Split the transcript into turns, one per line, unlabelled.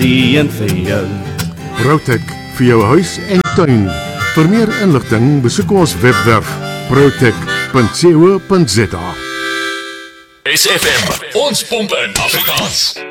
seën vir jou.
Protek vir jou huis en tuin. Vir meer inligting besoek ons webwerf protek.co.za.
SFM, ons pomp in Afrikaans.